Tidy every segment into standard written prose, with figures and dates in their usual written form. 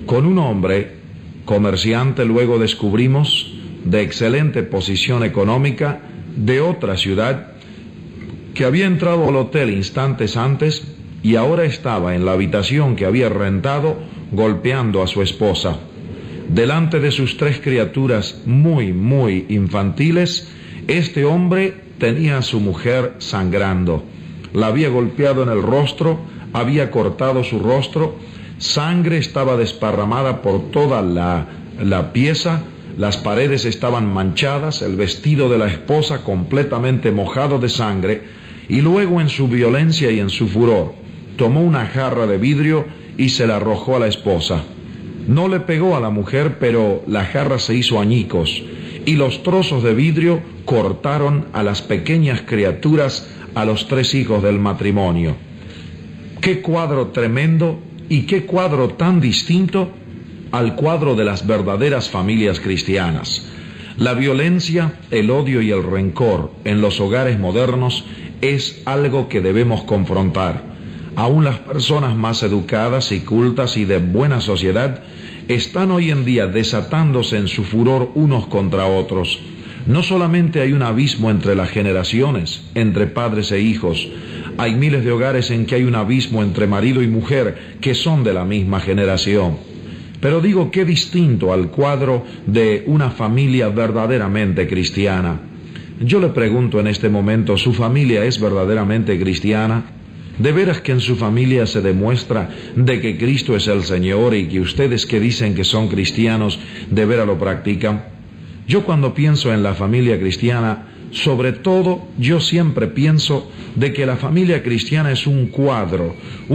con un hombre, comerciante luego descubrimos, de excelente posición económica, de otra ciudad, que había entrado al hotel instantes antes y ahora estaba en la habitación que había rentado golpeando a su esposa. Delante de sus 3 criaturas muy infantiles, este hombre tenía a su mujer sangrando. La había golpeado en el rostro, había cortado su rostro, sangre estaba desparramada por toda la pieza, las paredes estaban manchadas, el vestido de la esposa completamente mojado de sangre, y luego en su violencia y en su furor, tomó una jarra de vidrio y se la arrojó a la esposa. No le pegó a la mujer, pero la jarra se hizo añicos, y los trozos de vidrio cortaron a las pequeñas criaturas, a los 3 hijos del matrimonio. ¡Qué cuadro tremendo y qué cuadro tan distinto al cuadro de las verdaderas familias cristianas! La violencia, el odio y el rencor en los hogares modernos es algo que debemos confrontar. Aún las personas más educadas y cultas y de buena sociedad están hoy en día desatándose en su furor unos contra otros. No solamente hay un abismo entre las generaciones, entre padres e hijos, hay miles de hogares en que hay un abismo entre marido y mujer que son de la misma generación. Pero digo, qué distinto al cuadro de una familia verdaderamente cristiana. Yo le pregunto en este momento, ¿su familia es verdaderamente cristiana? ¿De veras que en su familia se demuestra de que Cristo es el Señor y que ustedes que dicen que son cristianos, de veras lo practican? Yo cuando pienso en la familia cristiana, sobre todo yo siempre pienso de que la familia cristiana es un cuadro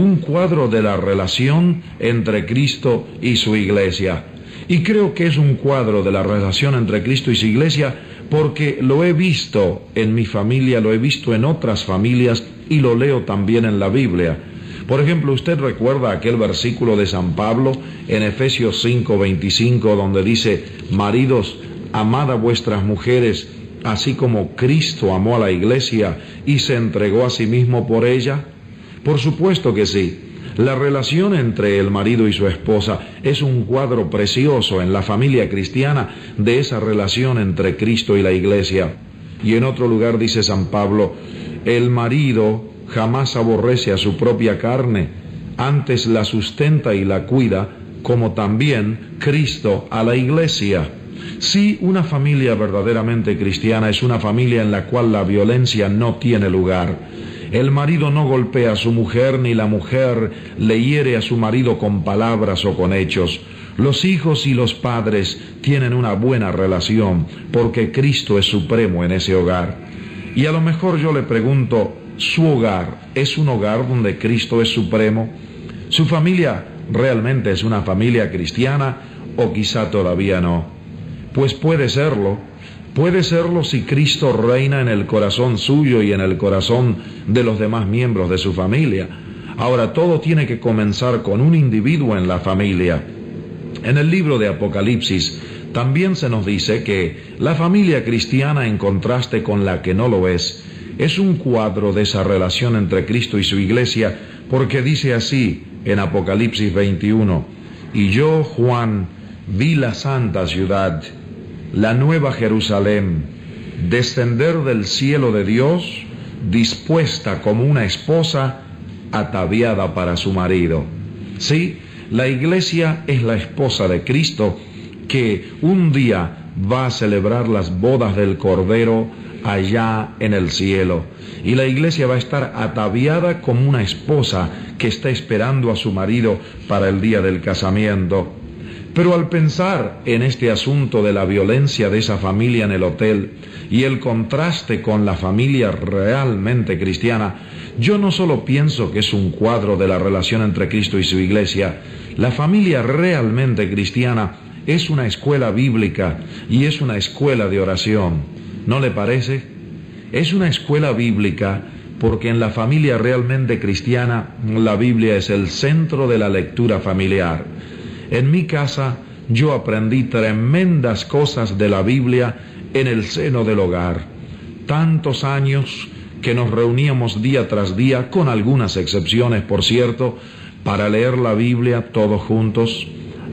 de la relación entre Cristo y su iglesia. Y creo que es un cuadro de la relación entre Cristo y su iglesia porque lo he visto en mi familia, lo he visto en otras familias y lo leo también en la Biblia. Por ejemplo, usted recuerda aquel versículo de San Pablo en Efesios 5:25 donde dice: maridos, amad a vuestras mujeres, así como Cristo amó a la iglesia y se entregó a sí mismo por ella. Por supuesto que sí. La relación entre el marido y su esposa es un cuadro precioso en la familia cristiana de esa relación entre Cristo y la iglesia. Y en otro lugar dice San Pablo: el marido jamás aborrece a su propia carne, antes la sustenta y la cuida, como también Cristo a la iglesia. Sí, una familia verdaderamente cristiana es una familia en la cual la violencia no tiene lugar. El marido no golpea a su mujer, ni la mujer le hiere a su marido con palabras o con hechos. Los hijos y los padres tienen una buena relación, porque Cristo es supremo en ese hogar. Y a lo mejor yo le pregunto, ¿su hogar es un hogar donde Cristo es supremo? ¿Su familia realmente es una familia cristiana o quizá todavía no? Pues puede serlo si Cristo reina en el corazón suyo y en el corazón de los demás miembros de su familia. Ahora, todo tiene que comenzar con un individuo en la familia. En el libro de Apocalipsis también se nos dice que la familia cristiana, en contraste con la que no lo es un cuadro de esa relación entre Cristo y su iglesia, porque dice así en Apocalipsis 21: y yo, Juan, vi la santa ciudad, la nueva Jerusalén, descender del cielo de Dios, dispuesta como una esposa ataviada para su marido. Sí, la iglesia es la esposa de Cristo, que un día va a celebrar las bodas del Cordero allá en el cielo. Y la iglesia va a estar ataviada como una esposa que está esperando a su marido para el día del casamiento. Pero al pensar en este asunto de la violencia de esa familia en el hotel y el contraste con la familia realmente cristiana, yo no solo pienso que es un cuadro de la relación entre Cristo y su iglesia. La familia realmente cristiana es una escuela bíblica y es una escuela de oración. ¿No le parece? Es una escuela bíblica porque en la familia realmente cristiana la Biblia es el centro de la lectura familiar. En mi casa yo aprendí tremendas cosas de la Biblia en el seno del hogar. Tantos años que nos reuníamos día tras día, con algunas excepciones por cierto, para leer la Biblia todos juntos.